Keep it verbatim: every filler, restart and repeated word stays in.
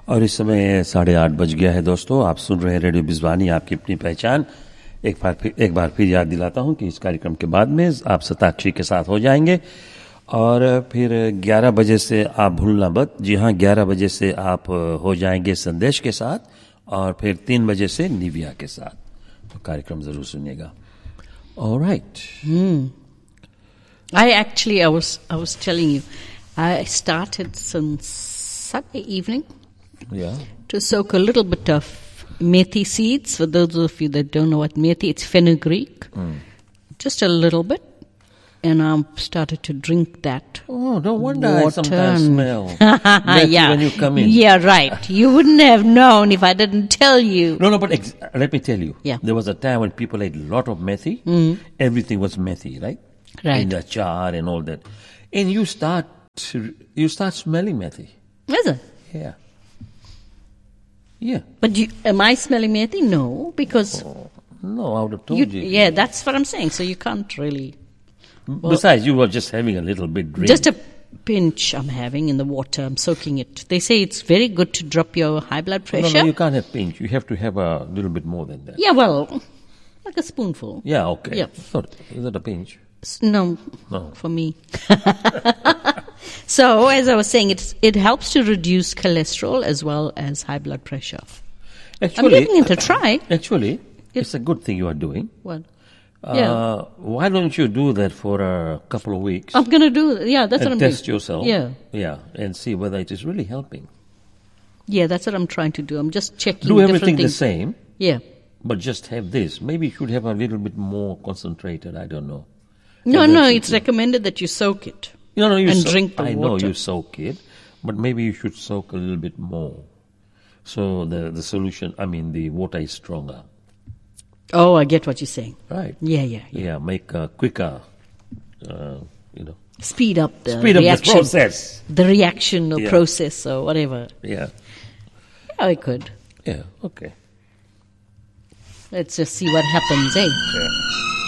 और इस समय साढ़े आठ बज गया है दोस्तों, आप सुन रहे हैं रेडियो बिजवानी, आपकी अपनी पहचान। एक बार फिर एक बार फिर याद दिलाता हूं कि इस कार्यक्रम के बाद में आप सताक्षी के साथ हो जाएंगे और फिर ग्यारह बजे से आप भूलना मत। जी हाँ, ग्यारह बजे से आप हो जाएंगे संदेश के साथ और फिर तीन बजे से निविया के साथ। तो कार्यक्रम जरूर सुनिएगा। Alright. Hmm. I actually, I was, I was telling you, I started since Sunday evening या to soak a little bit of methi seeds. For those of you that don't know what methi, it's fenugreek. Just a little bit. And I started to drink that. Oh, no wonder I water sometimes and- smell methi yeah. when you come in. Yeah, right. You wouldn't have known if I didn't tell you. No, no, but ex- let me tell you. Yeah. There was a time when people ate a lot of methi. Everything was methi, right? Right. In the char and all that. And you start, you start smelling methi. Is it? Yeah. Yeah. But you, am I smelling methi? No, because No, I would have told you, you. yeah, that's what I'm saying. So you can't really. Besides, you were just having a little bit drink. Just a pinch I'm having in the water. I'm soaking it. They say it's very good to drop your high blood No, pressure. no, you can't have pinch. You have to have a little bit more than that. Yeah, well, like a spoonful. Yeah, okay. Yeah. So, is that a pinch? S- No, No. for me. So, as I was saying, it's, it helps to reduce cholesterol as well as high blood pressure. I'm Actually, giving it a try. actually, it's a good thing you are doing. What? Uh, Yeah. Why don't you do that for a couple of weeks I'm going to do, yeah, that's what and I'm test doing. yourself? Yeah. Yeah, and see whether it is really helping. Yeah, that's what I'm trying to do. I'm just checking Do different everything the things. same, Yeah. but just have this. Maybe you should have a little bit more concentrated. I don't know. No, And no, that's it's recommended that you soak it. No, no, you and soak- drink the I know water. you soak it, but maybe you should soak a little bit more. So the the solution, I mean, the water is stronger. Oh, I get what you're saying. Right. Yeah, yeah, yeah. Yeah, make a quicker, uh, you know, Speed up the speed up the reaction. process. The reaction or Yeah. process or whatever. Yeah, Yeah, I could. yeah, okay. Let's just see what happens, eh? Yeah.